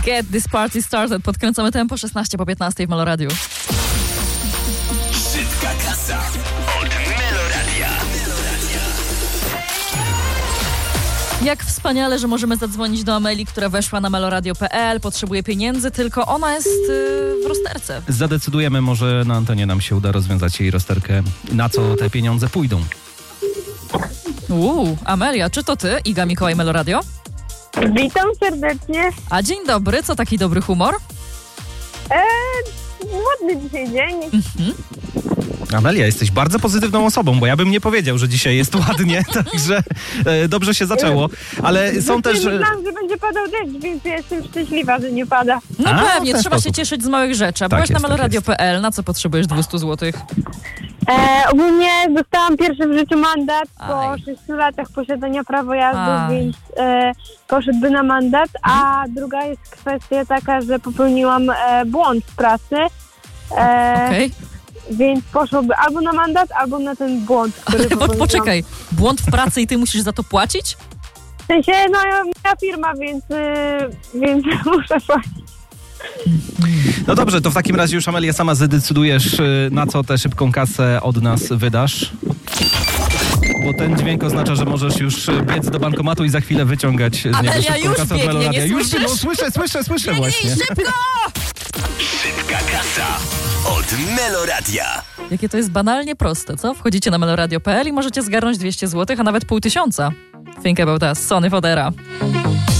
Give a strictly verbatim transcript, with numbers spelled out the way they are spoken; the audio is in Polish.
Get this party started. Podkręcamy tempo szesnaście po piętnastej w Meloradiu. Szybka kasa od Meloradia. Jak wspaniale, że możemy zadzwonić do Ameli, która weszła na meloradio kropka pe el. Potrzebuje pieniędzy, tylko ona jest yy, w rozterce. Zadecydujemy, może na antenie nam się uda rozwiązać jej rozterkę. Na co te pieniądze pójdą? Uuu, Amelia, czy to ty, Iga Mikołaj Meloradio? Witam serdecznie. A dzień dobry, co taki dobry humor? Eee, ładny dzisiaj dzień. Mhm. Amelia, jesteś bardzo pozytywną osobą, bo ja bym nie powiedział, że dzisiaj jest ładnie, także e, dobrze się zaczęło, ale są też... Myślałam, że będzie padał deszcz, więc ja jestem szczęśliwa, że nie pada. No A, pewnie, w ten trzeba się sposób. cieszyć z małych rzeczy. A Tak byłaś jest, na tak meloradio jest. kropka pe el, na co potrzebujesz dwieście złotych? Eee, ogólnie dostałam pierwszy w życiu mandat po Aj. sześciu latach posiadania prawa jazdy, Aj. więc e, poszedłby na mandat, a druga jest kwestia taka, że popełniłam e, błąd w pracy, e, Okej. więc poszłoby albo na mandat, albo na ten błąd, który Ale po, popełniłam. poczekaj, błąd w pracy i ty musisz za to płacić? W sensie, no moja firma, więc, y, więc muszę płacić. No dobrze, to w takim razie już, Amelia, sama zadecydujesz, y, na co tę szybką kasę od nas wydasz. Bo ten dźwięk oznacza, że możesz już y, biec do bankomatu i za chwilę wyciągać z niego Amelia szybką już kasę od biegnie, Meloradia. nie Już, słyszysz? no, słyszę, słyszę, słyszę właśnie. szybko! Szybka kasa od Meloradia. Jakie to jest banalnie proste, co? Wchodzicie na meloradio kropka pe el i możecie zgarnąć dwieście złotych, a nawet pół tysiąca. Think about us. Sonny Fodera.